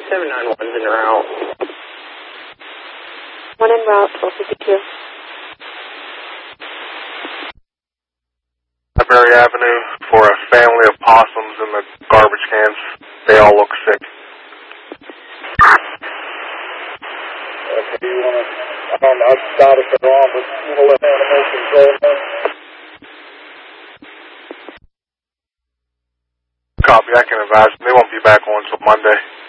791's en route. 1 en route, 1252. Library Avenue for a family of possums in the garbage cans. They all look sick. Okay, you want to, I've got it on, but you want to let animal control know? Copy, I can advise them. They won't be back on until Monday.